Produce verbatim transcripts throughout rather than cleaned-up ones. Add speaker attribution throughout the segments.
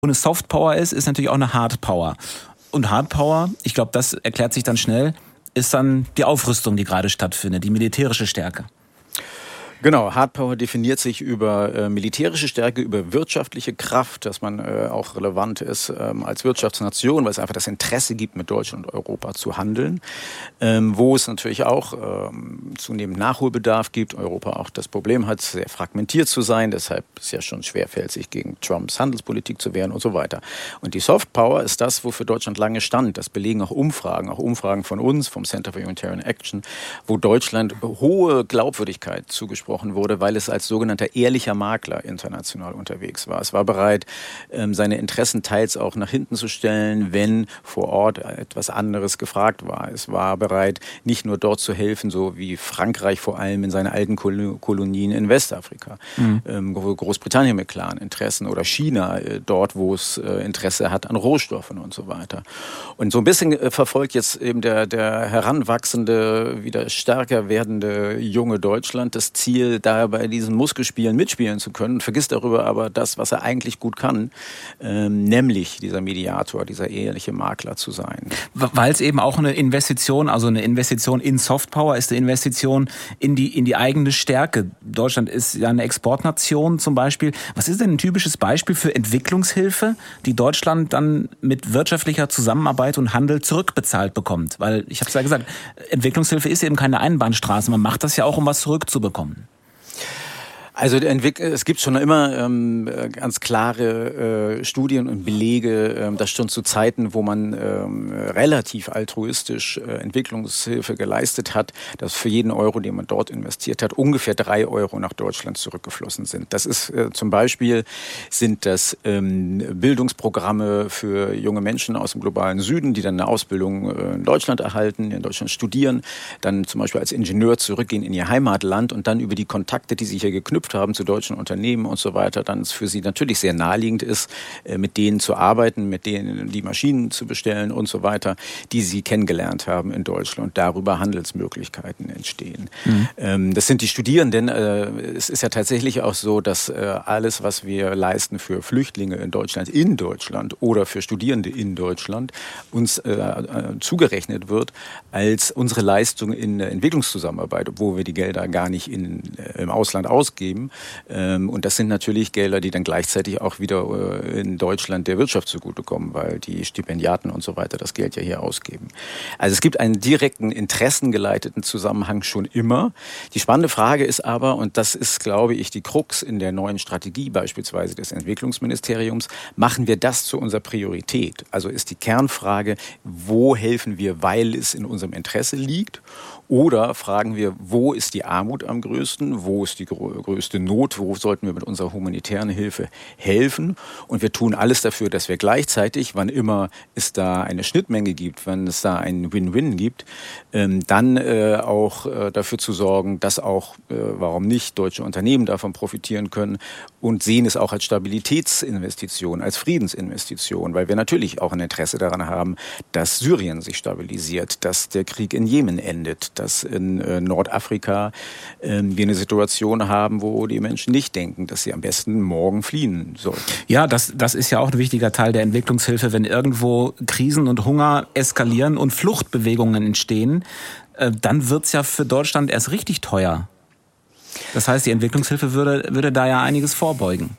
Speaker 1: eine Softpower ist, ist natürlich auch eine Hardpower. Und Hardpower, ich glaube, das erklärt sich dann schnell, ist dann die Aufrüstung, die gerade stattfindet, die militärische Stärke.
Speaker 2: Genau, Hardpower definiert sich über äh, militärische Stärke, über wirtschaftliche Kraft, dass man äh, auch relevant ist ähm, als Wirtschaftsnation, weil es einfach das Interesse gibt, mit Deutschland und Europa zu handeln. Ähm, wo es natürlich auch ähm, zunehmend Nachholbedarf gibt. Europa auch das Problem hat, sehr fragmentiert zu sein, deshalb ist es ja schon schwerfällt, sich gegen Trumps Handelspolitik zu wehren und so weiter. Und die Softpower ist das, wofür Deutschland lange stand. Das belegen auch Umfragen, auch Umfragen von uns, vom Center for Humanitarian Action, wo Deutschland hohe Glaubwürdigkeit zugesprochen wurde, weil es als sogenannter ehrlicher Makler international unterwegs war. Es war bereit, seine Interessen teils auch nach hinten zu stellen, wenn vor Ort etwas anderes gefragt war. Es war bereit, nicht nur dort zu helfen, so wie Frankreich vor allem in seinen alten Kolonien in Westafrika, mhm. Großbritannien mit klaren Interessen oder China dort, wo es Interesse hat an Rohstoffen und so weiter. Und so ein bisschen verfolgt jetzt eben der, der heranwachsende, wieder stärker werdende junge Deutschland das Ziel, da bei diesen Muskelspielen mitspielen zu können, und vergisst darüber aber das, was er eigentlich gut kann, ähm, nämlich dieser Mediator, dieser ehrliche Makler zu sein.
Speaker 1: Weil es eben auch eine Investition, also eine Investition in Softpower ist, eine Investition in die, in die eigene Stärke. Deutschland ist ja eine Exportnation zum Beispiel. Was ist denn ein typisches Beispiel für Entwicklungshilfe, die Deutschland dann mit wirtschaftlicher Zusammenarbeit und Handel zurückbezahlt bekommt? Weil, ich habe es ja gesagt, Entwicklungshilfe ist eben keine Einbahnstraße. Man macht das ja auch, um was zurückzubekommen.
Speaker 2: Also es gibt schon immer ähm, ganz klare äh, Studien und Belege, ähm, dass schon zu Zeiten, wo man ähm, relativ altruistisch äh, Entwicklungshilfe geleistet hat, dass für jeden Euro, den man dort investiert hat, ungefähr drei Euro nach Deutschland zurückgeflossen sind. Das ist äh, zum Beispiel sind das ähm, Bildungsprogramme für junge Menschen aus dem globalen Süden, die dann eine Ausbildung äh, in Deutschland erhalten, in Deutschland studieren, dann zum Beispiel als Ingenieur zurückgehen in ihr Heimatland und dann über die Kontakte, die sie hier geknüpft haben zu deutschen Unternehmen und so weiter, dann es für sie natürlich sehr naheliegend ist, mit denen zu arbeiten, mit denen die Maschinen zu bestellen und so weiter, die sie kennengelernt haben in Deutschland und darüber Handelsmöglichkeiten entstehen. Mhm. Das sind die Studierenden. Es ist ja tatsächlich auch so, dass alles, was wir leisten für Flüchtlinge in Deutschland, in Deutschland oder für Studierende in Deutschland, uns zugerechnet wird als unsere Leistung in der Entwicklungszusammenarbeit, obwohl wir die Gelder gar nicht in, im Ausland ausgeben. Und das sind natürlich Gelder, die dann gleichzeitig auch wieder in Deutschland der Wirtschaft zugutekommen, weil die Stipendiaten und so weiter das Geld ja hier ausgeben. Also es gibt einen direkten, interessengeleiteten Zusammenhang schon immer. Die spannende Frage ist aber, und das ist, glaube ich, die Krux in der neuen Strategie beispielsweise des Entwicklungsministeriums, machen wir das zu unserer Priorität? Also ist die Kernfrage, wo helfen wir, weil es in unserem Interesse liegt? Oder fragen wir, wo ist die Armut am größten? Wo ist die größte Not? Wo sollten wir mit unserer humanitären Hilfe helfen? Und wir tun alles dafür, dass wir gleichzeitig, wann immer es da eine Schnittmenge gibt, wenn es da einen Win-Win gibt, ähm, dann äh, auch äh, dafür zu sorgen, dass auch, äh, warum nicht, deutsche Unternehmen davon profitieren können und sehen es auch als Stabilitätsinvestition, als Friedensinvestition, weil wir natürlich auch ein Interesse daran haben, dass Syrien sich stabilisiert, dass der Krieg in Jemen endet, dass in äh, Nordafrika äh, wir eine Situation haben, wo die Menschen nicht denken, dass sie am besten morgen fliehen sollten.
Speaker 1: Ja, das, das ist ja auch ein wichtiger Teil der Entwicklungshilfe, wenn irgendwo Krisen und Hunger eskalieren und Fluchtbewegungen entstehen, äh, dann wird's ja für Deutschland erst richtig teuer. Das heißt, die Entwicklungshilfe würde, würde da ja einiges vorbeugen.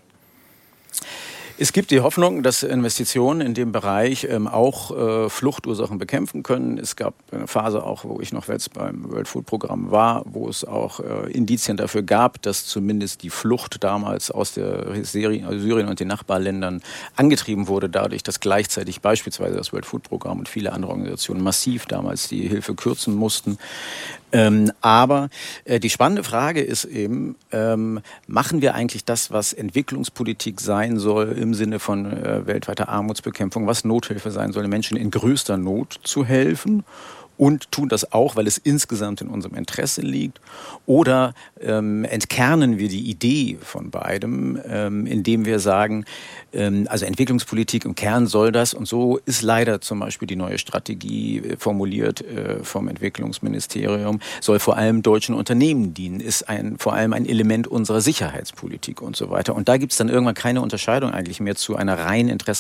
Speaker 2: Es gibt die Hoffnung, dass Investitionen in dem Bereich ähm, auch äh, Fluchtursachen bekämpfen können. Es gab eine Phase auch, wo ich noch jetzt beim World Food Programm war, wo es auch äh, Indizien dafür gab, dass zumindest die Flucht damals aus der Syrien, also Syrien und den Nachbarländern angetrieben wurde, dadurch, dass gleichzeitig beispielsweise das World Food Programm und viele andere Organisationen massiv damals die Hilfe kürzen mussten. Ähm, aber äh, die spannende Frage ist eben, ähm, machen wir eigentlich das, was Entwicklungspolitik sein soll im Sinne von äh, weltweiter Armutsbekämpfung, was Nothilfe sein soll, den Menschen in größter Not zu helfen? Und tun das auch, weil es insgesamt in unserem Interesse liegt? Oder ähm, entkernen wir die Idee von beidem, ähm, indem wir sagen, ähm, also Entwicklungspolitik im Kern soll das, und so ist leider zum Beispiel die neue Strategie äh, formuliert äh, vom Entwicklungsministerium, soll vor allem deutschen Unternehmen dienen, ist ein, vor allem ein Element unserer Sicherheitspolitik und so weiter. Und da gibt es dann irgendwann keine Unterscheidung eigentlich mehr zu einer rein Interesse